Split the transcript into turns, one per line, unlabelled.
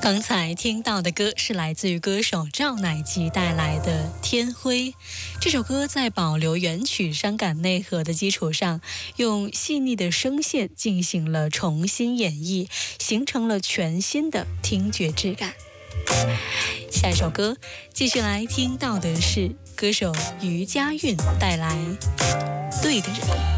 刚才听到的歌是来自于歌手赵乃吉带来的《天灰》。这首歌在保留原曲伤感内核的基础上，用细腻的声线进行了重新演绎，形成了全新的听觉质感。下一首歌继续来听到的是歌手余佳运带来《对的人》。